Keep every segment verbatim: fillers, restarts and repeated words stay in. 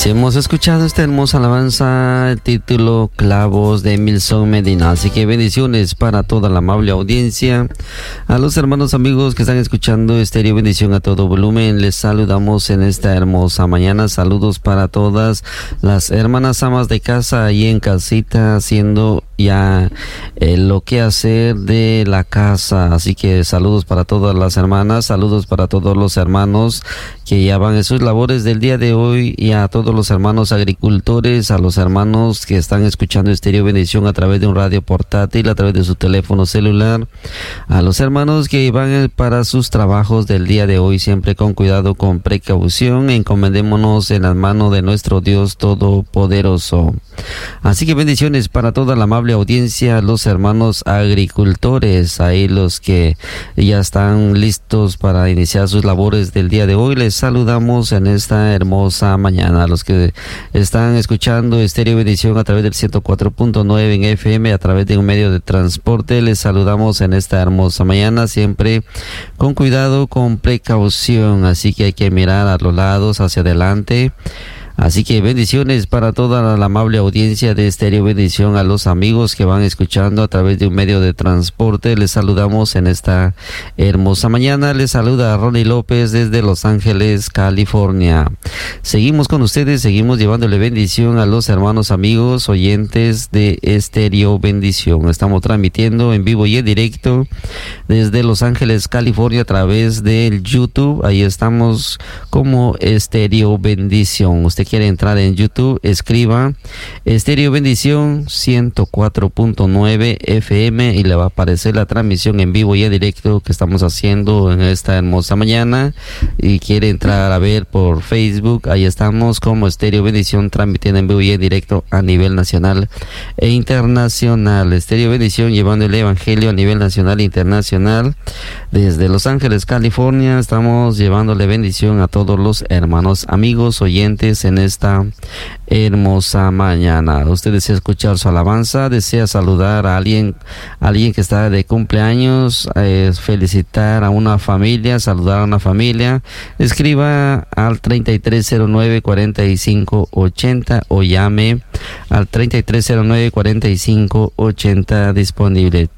Así hemos escuchado esta hermosa alabanza, el título Clavos de Emilson Medina. Así que bendiciones para toda la amable audiencia. A los hermanos amigos que están escuchando Estéreo Bendición a todo volumen, les saludamos en esta hermosa mañana. Saludos para todas las hermanas amas de casa ahí en casita haciendo ya eh, lo que hacer de la casa. Así que saludos para todas las hermanas, saludos para todos los hermanos que ya van en sus labores del día de hoy, y a todos los hermanos agricultores, a los hermanos que están escuchando Estéreo Bendición a través de un radio portátil, a través de su teléfono celular, a los hermanos que van para sus trabajos del día de hoy, siempre con cuidado, con precaución. Encomendémonos en las manos de nuestro Dios Todopoderoso. Así que bendiciones para toda la amable audiencia, los hermanos agricultores, ahí los que ya están listos para iniciar sus labores del día de hoy, les saludamos en esta hermosa mañana. A los que están escuchando Estéreo Bendición a través del ciento cuatro punto nueve en F M, a través de un medio de transporte, les saludamos en esta hermosa mañana, siempre con cuidado, con precaución. Así que hay que mirar a los lados, hacia adelante. Así que bendiciones para toda la amable audiencia de Estéreo Bendición, a los amigos que van escuchando a través de un medio de transporte. Les saludamos en esta hermosa mañana. Les saluda Ronnie López desde Los Ángeles, California. Seguimos con ustedes, seguimos llevándole bendición a los hermanos amigos oyentes de Estéreo Bendición. Estamos transmitiendo en vivo y en directo desde Los Ángeles, California, a través del YouTube. Ahí estamos como Estéreo Bendición. Usted quiere entrar en YouTube, escriba Estéreo Bendición ciento cuatro punto nueve F M y le va a aparecer la transmisión en vivo y en directo que estamos haciendo en esta hermosa mañana. Y quiere entrar a ver por Facebook, ahí estamos como Estéreo Bendición, transmitiendo en vivo y en directo a nivel nacional e internacional. Estéreo Bendición llevando el evangelio a nivel nacional e internacional. Desde Los Ángeles, California, estamos llevándole bendición a todos los hermanos amigos oyentes en esta hermosa mañana. Usted desea escuchar su alabanza, desea saludar a alguien, a alguien que está de cumpleaños, eh, felicitar a una familia, saludar a una familia, escriba al treinta y tres cero nueve, cuarenta y cinco ochenta o llame al treinta y tres cero nueve, cuarenta y cinco ochenta disponible.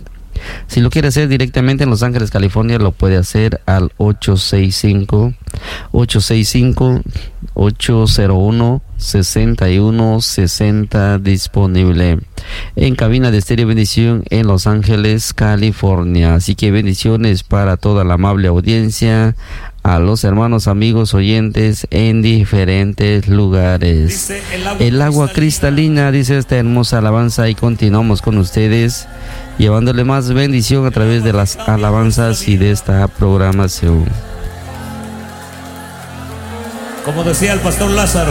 Si lo quiere hacer directamente en Los Ángeles, California, lo puede hacer al ocho seis cinco, ocho seis cinco, ocho cero uno, seis uno seis cero disponible en cabina de Estéreo Bendición en Los Ángeles, California. Así que bendiciones para toda la amable audiencia, a los hermanos amigos oyentes en diferentes lugares. El agua, el agua cristalina, dice esta hermosa alabanza, y continuamos con ustedes llevándole más bendición a través de las alabanzas y de esta programación. Como decía el pastor Lázaro,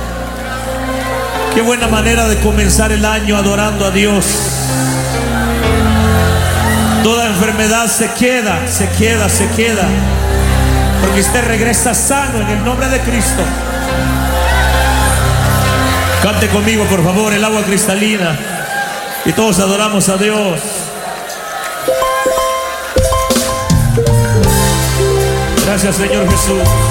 qué buena manera de comenzar el año adorando a Dios. Toda enfermedad se queda, se queda, se queda, porque usted regresa sano en el nombre de Cristo. Cante conmigo, por favor, el agua cristalina, y todos adoramos a Dios. Gracias, Señor Jesús.